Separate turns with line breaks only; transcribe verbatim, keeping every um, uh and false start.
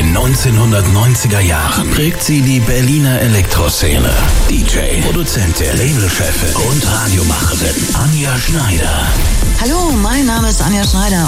den neunzehnhundertneunziger Jahren prägt sie die Berliner Elektroszene. D J, Produzentin, Labelchefin und Radiomacherin Anja Schneider.
Hallo, mein Name ist Anja Schneider